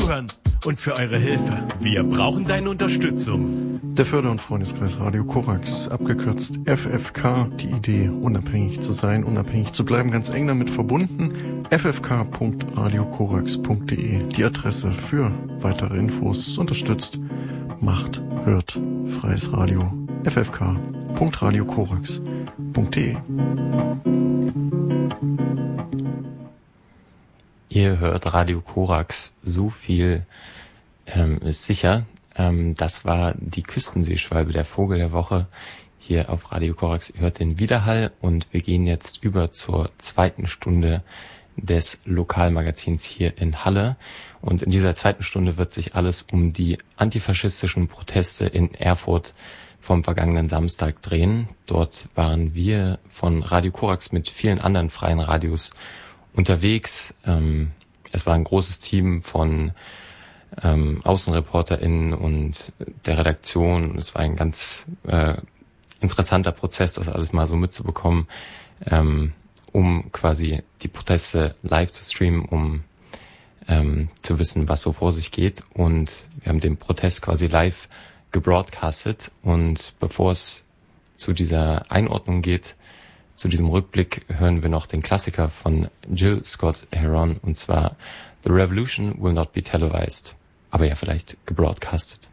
Zuhören und für eure Hilfe. Wir brauchen deine Unterstützung. Der Förder- und Freundeskreis Radio Korax, abgekürzt FFK, die Idee, unabhängig zu sein, unabhängig zu bleiben, ganz eng damit verbunden. ffk.radiokorax.de, die Adresse für weitere Infos, unterstützt, macht, hört, freies Radio, ffk.radiokorax.de. Ihr hört Radio Korax, so viel ist sicher. Das war die Küstenseeschwalbe, der Vogel der Woche, hier auf Radio Korax. Ihr hört den Widerhall und wir gehen jetzt über zur zweiten Stunde des Lokalmagazins hier in Halle. Und in dieser zweiten Stunde wird sich alles um die antifaschistischen Proteste in Erfurt vom vergangenen Samstag drehen. Dort waren wir von Radio Korax mit vielen anderen freien Radios unterwegs. Es war ein großes Team von AußenreporterInnen und der Redaktion. Es war ein ganz interessanter Prozess, das alles mal so mitzubekommen, um quasi die Proteste live zu streamen, um zu wissen, was so vor sich geht. Und wir haben den Protest quasi live gebroadcastet. Und bevor es zu dieser Einordnung geht, zu diesem Rückblick, hören wir noch den Klassiker von Jill Scott Heron, und zwar The Revolution Will Not Be Televised, aber ja vielleicht gebroadcastet.